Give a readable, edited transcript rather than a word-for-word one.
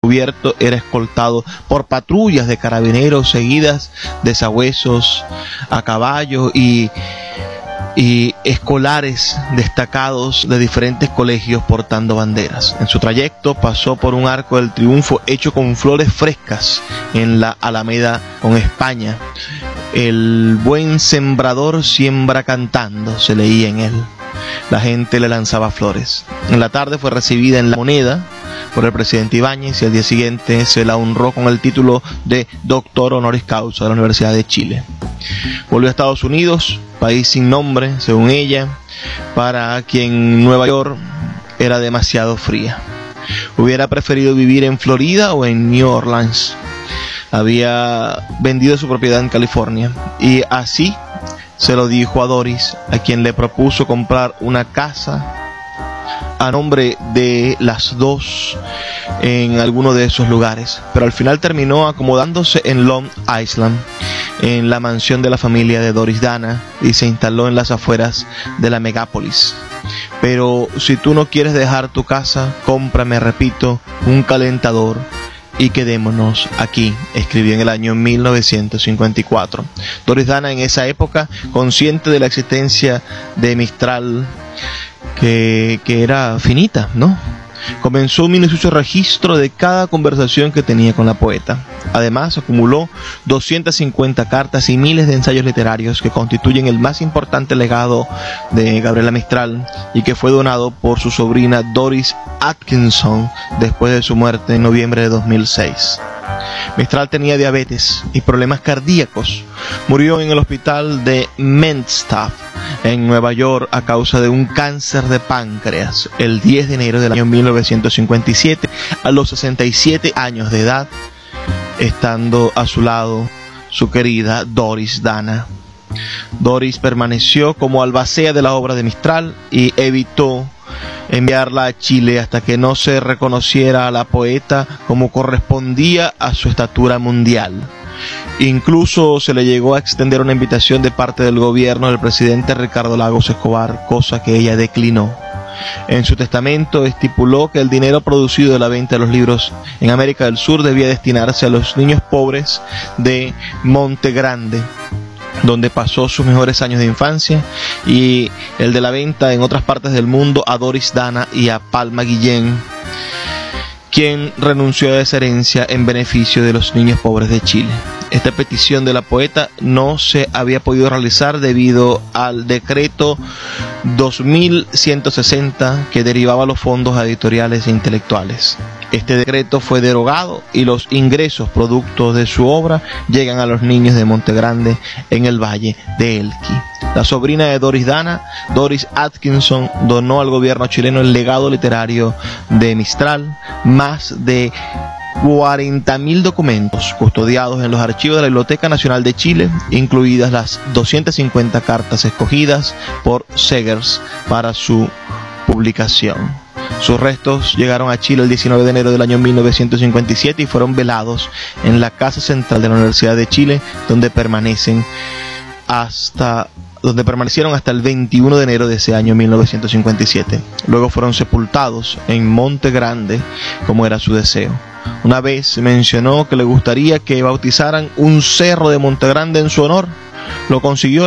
descubierto, era escoltado por patrullas de carabineros seguidas de sabuesos a caballo y escolares destacados de diferentes colegios portando banderas. En su trayecto pasó por un arco del triunfo hecho con flores frescas en la Alameda con España. El buen sembrador siembra cantando, se leía en él. La gente le lanzaba flores. En la tarde fue recibida en La Moneda por el presidente Ibáñez y al día siguiente se la honró con el título de doctor honoris causa de la Universidad de Chile. Volvió a Estados Unidos, país sin nombre, según ella, para quien Nueva York era demasiado fría. Hubiera preferido vivir en Florida o en New Orleans. Había vendido su propiedad en California y así se lo dijo a Doris, a quien le propuso comprar una casa a nombre de las dos en alguno de esos lugares, pero al final terminó acomodándose en Long Island, en la mansión de la familia de Doris Dana, y se instaló en las afueras de la megápolis. Pero si tú no quieres dejar tu casa, cómprame, repito, un calentador y quedémonos aquí, escribió en el año 1954. Doris Dana, en esa época, consciente de la existencia de Mistral, que era finita, ¿no?, comenzó un minucioso registro de cada conversación que tenía con la poeta. Además, acumuló 250 cartas y miles de ensayos literarios que constituyen el más importante legado de Gabriela Mistral y que fue donado por su sobrina Doris Atkinson después de su muerte en noviembre de 2006. Mistral tenía diabetes y problemas cardíacos. Murió en el hospital de Medstaff, en Nueva York, a causa de un cáncer de páncreas el 10 de enero del año 1957, a los 67 años de edad, estando a su lado su querida Doris Dana. Doris permaneció como albacea de la obra de Mistral y evitó enviarla a Chile hasta que no se reconociera a la poeta como correspondía a su estatura mundial. Incluso se le llegó a extender una invitación de parte del gobierno del presidente Ricardo Lagos Escobar, cosa que ella declinó. En su testamento estipuló que el dinero producido de la venta de los libros en América del Sur debía destinarse a los niños pobres de Monte Grande, donde pasó sus mejores años de infancia, y el de la venta en otras partes del mundo a Doris Dana y a Palma Guillén, quien renunció a esa herencia en beneficio de los niños pobres de Chile. Esta petición de la poeta no se había podido realizar debido al decreto 2160 que derivaba los fondos editoriales e intelectuales. Este decreto fue derogado y los ingresos productos de su obra llegan a los niños de Monte Grande en el Valle de Elqui. La sobrina de Doris Dana, Doris Atkinson, donó al gobierno chileno el legado literario de Mistral, más de 40.000 documentos custodiados en los archivos de la Biblioteca Nacional de Chile, incluidas las 250 cartas escogidas por Segers para su publicación. Sus restos llegaron a Chile el 19 de enero del año 1957 y fueron velados en la Casa Central de la Universidad de Chile, donde permanecieron hasta el 21 de enero de ese año 1957. Luego fueron sepultados en Monte Grande, como era su deseo. Una vez mencionó que le gustaría que bautizaran un cerro de Monte Grande en su honor. Lo consiguió